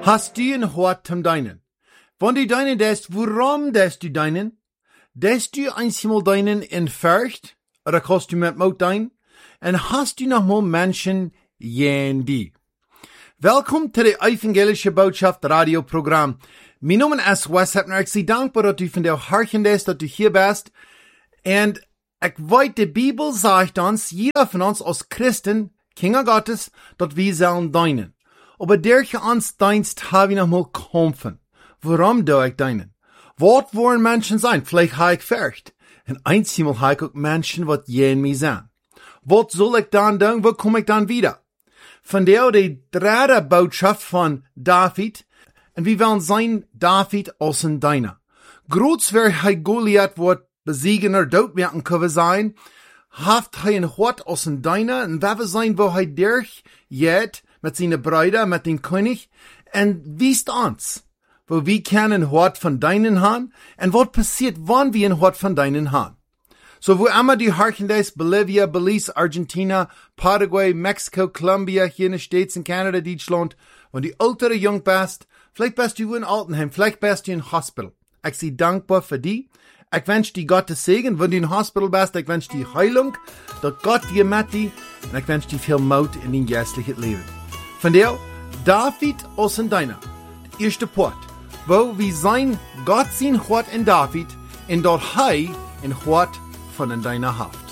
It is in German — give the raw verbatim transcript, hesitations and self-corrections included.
Hast du ein Hort zum Deinen? Wenn du deinen dest, warum dest du deinen? Dest du einmal deinen in Furcht? Oder kannst du mit Mut dein? Und hast du noch mal Menschen jen die? Welkom to de Evangelische Botschaft radioprogram. Mijn naam is Wes Hepner. Ik zie dankbaar dat u van de hartje is, dat u hier bent. En ik weet, de Bibel zegt ons, jeder van ons als Christen, Kinder Gottes, dat wir sollen dienen. Aber derche ans Dienst habe ich noch mal kämpfen. Warum do ich dienen? Wat wollen Menschen sein? Vielleicht habe ich Furcht. Und einmal habe ich auch Menschen, wat jen mich sein. Wat soll ich dann tun? Wo komme ich dann wieder? Von der die dritte Botschaft von David. Und wie wollen sein David als ein Diener? Groß wer hij Goliath wird besiegen oder dood werden können sein, haft hij ein Hort als ein Diener und wer sein, wo hij durch jet mit seinen Brüdern, mit dem König, und wiest uns, wo wir können ein Hort von deinen haben, und was passiert, wann wir ein Hort von deinen haben. So, wo immer die Harkendes, Bolivia, Belize, Argentina, Paraguay, Mexiko, Colombia, hier in den States, in Canada, Deutschland, wenn die ältere Jung bist, vielleicht bist du in Altenheim, vielleicht bist du in Hospital. Ich bin dankbar für die. Ich wünsche dir Gottes Segen, wenn du in Hospital bist, ich wünsche dir Heilung, dass Gott dir mit dir, und ich wünsche dir viel Mut in dein geistliches Leben. Von der David aus in deiner, der erste Port, wo wir sein Gott sein Hort in David, und dort hei in Hort von in deiner Haft.